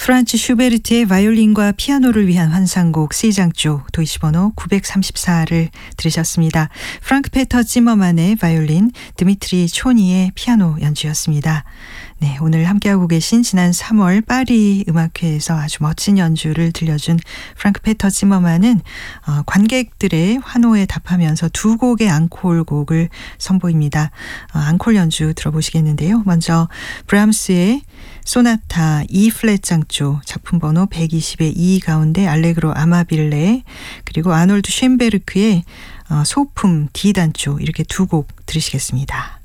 프란츠 슈베르트의 바이올린과 피아노를 위한 환상곡 C장조 도이치번호 934를 들으셨습니다. 프랑크 페터 찌머만의 바이올린, 드미트리 초니의 피아노 연주였습니다. 네, 오늘 함께하고 계신 지난 3월 파리 음악회에서 아주 멋진 연주를 들려준 프랑크 페터 찌머만은 관객들의 환호에 답하면서 두 곡의 앙콜곡을 선보입니다. 앙콜 연주 들어보시겠는데요. 먼저 브람스의 소나타 E 플랫 장조 작품 번호 120의 2 가운데 알레그로 아마빌레, 그리고 아놀드 쉔베르크의 소품 D 단조, 이렇게 두 곡 들으시겠습니다.